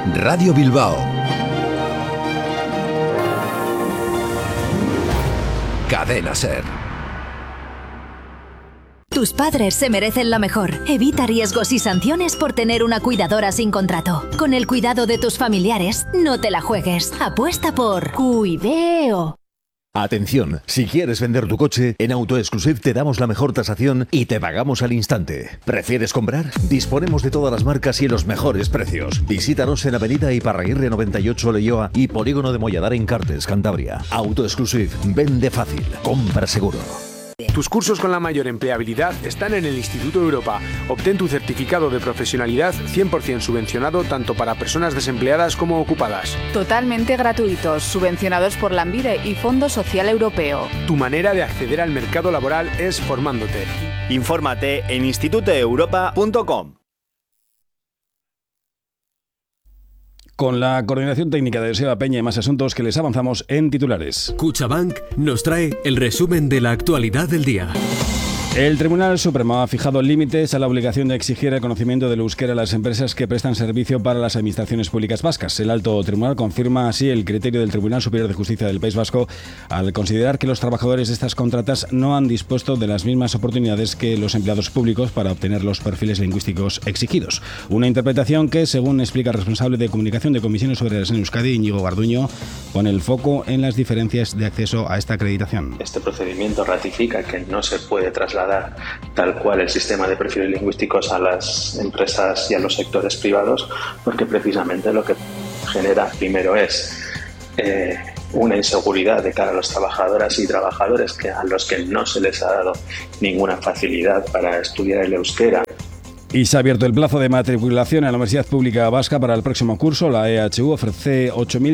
Radio Bilbao. Cadena Ser. Tus padres se merecen lo mejor. Evita riesgos y sanciones por tener una cuidadora sin contrato. Con el cuidado de tus familiares, no te la juegues. Apuesta por Cuideo. Atención, si quieres vender tu coche, en AutoExclusive te damos la mejor tasación y te pagamos al instante. ¿Prefieres comprar? Disponemos de todas las marcas y los mejores precios. Visítanos en Avenida Iparraguirre 98 Leioa y Polígono de Molladar en Cartes, Cantabria. AutoExclusive, vende fácil, compra seguro. Tus cursos con la mayor empleabilidad están en el Instituto Europa. Obtén tu certificado de profesionalidad 100% subvencionado tanto para personas desempleadas como ocupadas. Totalmente gratuitos, subvencionados por Lanbide y Fondo Social Europeo. Tu manera de acceder al mercado laboral es formándote. Infórmate en institutoeuropa.com. Con la coordinación técnica de Seba Peña y más asuntos que les avanzamos en titulares. CaixaBank nos trae el resumen de la actualidad del día. El Tribunal Supremo ha fijado límites a la obligación de exigir el conocimiento del euskera a las empresas que prestan servicio para las administraciones públicas vascas. El alto tribunal confirma así el criterio del Tribunal Superior de Justicia del País Vasco al considerar que los trabajadores de estas contratas no han dispuesto de las mismas oportunidades que los empleados públicos para obtener los perfiles lingüísticos exigidos. Una interpretación que, según explica el responsable de comunicación de Comisiones Obreras en Euskadi, Íñigo Garduño, pone el foco en las diferencias de acceso a esta acreditación. Este procedimiento ratifica que no se puede trasladar tal cual el sistema de perfiles lingüísticos a las empresas y a los sectores privados, porque precisamente lo que genera primero es una inseguridad de cara a los trabajadoras y trabajadores a los que no se les ha dado ninguna facilidad para estudiar el euskera. Y se ha abierto el plazo de matriculación en la Universidad Pública Vasca para el próximo curso. La EHU ofrece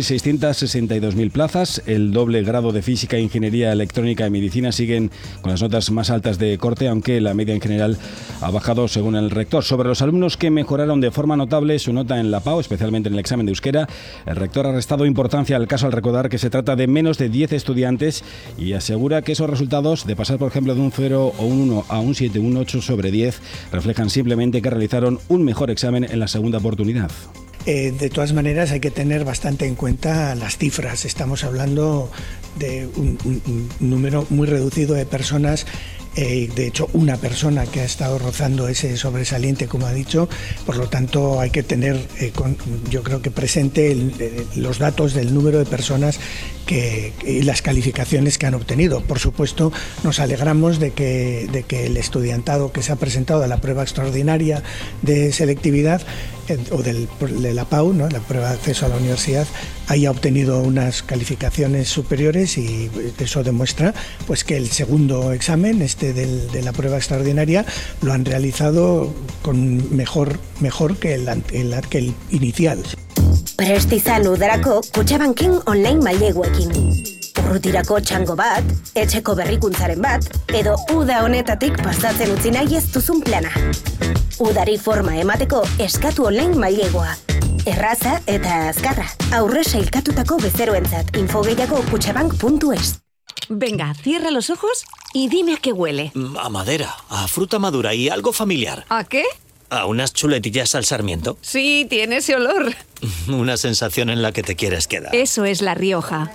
8.662.000 plazas. El doble grado de Física, Ingeniería Electrónica y Medicina siguen con las notas más altas de corte, aunque la media en general ha bajado según el rector. Sobre los alumnos que mejoraron de forma notable su nota en la PAU, especialmente en el examen de euskera, el rector ha restado importancia al caso al recordar que se trata de menos de 10 estudiantes y asegura que esos resultados, de pasar por ejemplo de un 0 o un 1 a un 7 o un 8 sobre 10, reflejan simplemente que realizaron un mejor examen en la segunda oportunidad. De todas maneras hay que tener bastante en cuenta las cifras. Estamos hablando de un número muy reducido de personas. De hecho, una persona que ha estado rozando ese sobresaliente, como ha dicho. Por lo tanto, hay que tener, yo creo que presente los datos del número de personas y las calificaciones que han obtenido. Por supuesto, nos alegramos de que el estudiantado que se ha presentado a la prueba extraordinaria de selectividad o de la PAU, ¿no?, la prueba de acceso a la universidad, haya obtenido unas calificaciones superiores, y eso demuestra pues que el segundo examen, de la prueba extraordinaria, lo han realizado con mejor que el inicial. Prest izan udarako Kutxabanken online maileguekin. Urrutirako txango bat, etxeko berrikuntzaren bat, edo uda honetatik pasatzen utzi nahi ez duzun plana. Udari forma emateko eskatu online mailegua. Erraza eta azkarra. Aurre sailkatutako bezeroentzat. Info gehiago kutxabank.es. Venga, cierra los ojos y dime a qué huele. A madera, a fruta madura y algo familiar. ¿A qué? ¿A unas chuletillas al sarmiento? Sí, tiene ese olor. Una sensación en la que te quieres quedar. Eso es La Rioja.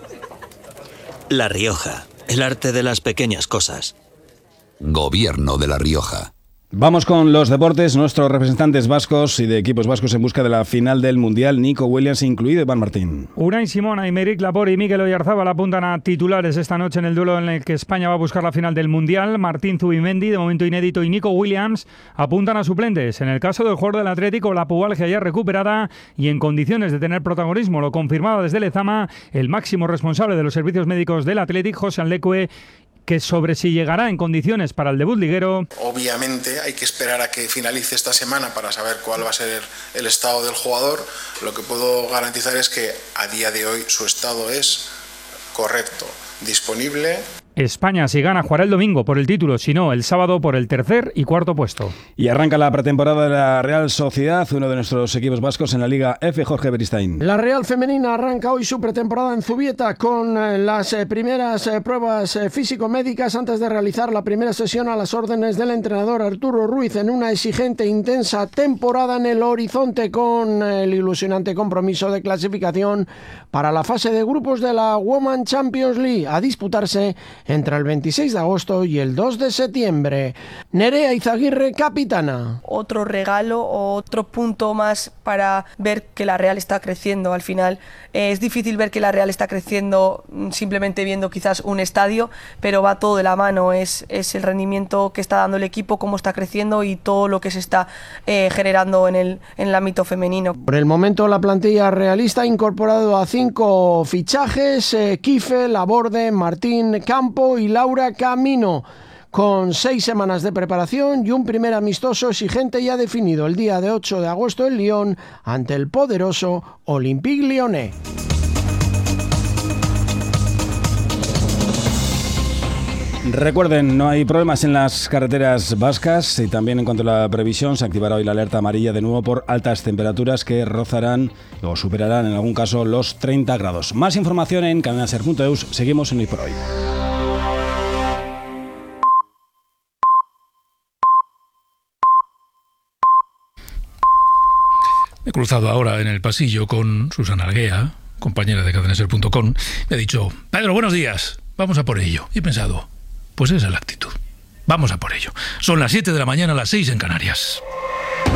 La Rioja, el arte de las pequeñas cosas. Gobierno de La Rioja. Vamos con los deportes. Nuestros representantes vascos y de equipos vascos en busca de la final del Mundial, Nico Williams incluido, Iván Martín. Unai Simón, Aymeric Laporte y Mikel Oyarzabal apuntan a titulares esta noche en el duelo en el que España va a buscar la final del Mundial. Martín Zubimendi, de momento inédito, y Nico Williams apuntan a suplentes. En el caso del jugador del Atlético, la pubalgia ya recuperada y en condiciones de tener protagonismo. Lo confirmaba desde Lezama el máximo responsable de los servicios médicos del Atlético, José Anlecue, que sobre si llegará en condiciones para el debut liguero. Obviamente hay que esperar a que finalice esta semana para saber cuál va a ser el estado del jugador. Lo que puedo garantizar es que a día de hoy su estado es correcto, disponible. España, si gana, jugará el domingo por el título, si no, el sábado por el tercer y cuarto puesto. Y arranca la pretemporada de la Real Sociedad, uno de nuestros equipos vascos en la Liga F, Jorge Beristain. La Real Femenina arranca hoy su pretemporada en Zubieta con las primeras pruebas físico-médicas antes de realizar la primera sesión a las órdenes del entrenador Arturo Ruiz en una exigente e intensa temporada en el horizonte con el ilusionante compromiso de clasificación para la fase de grupos de la Women's Champions League a disputarse entre el 26 de agosto y el 2 de septiembre. Nerea Izaguirre, capitana. Otro regalo, otro punto más para ver que la Real está creciendo. Al final es difícil ver que la Real está creciendo simplemente viendo quizás un estadio, pero va todo de la mano. Es el rendimiento que está dando el equipo, cómo está creciendo y todo lo que se está generando en el ámbito femenino. Por el momento la plantilla realista ha incorporado a 5 fichajes, Kife, Laborde, Martín Campo y Laura Camino, con 6 semanas de preparación y un primer amistoso exigente ya definido el día de 8 de agosto en Lyon ante el poderoso Olympique Lyonnais. Recuerden, no hay problemas en las carreteras vascas y también en cuanto a la previsión se activará hoy la alerta amarilla de nuevo por altas temperaturas que rozarán o superarán en algún caso los 30 grados. Más información en cadenaser.eus. Seguimos en Hoy por Hoy. Me he cruzado ahora en el pasillo con Susana Alguea, compañera de cadenaser.com. Me ha dicho: Pedro, buenos días, vamos a por ello. Y he pensado, pues esa es la actitud. Vamos a por ello. Son las 7 de la mañana, las 6 en Canarias.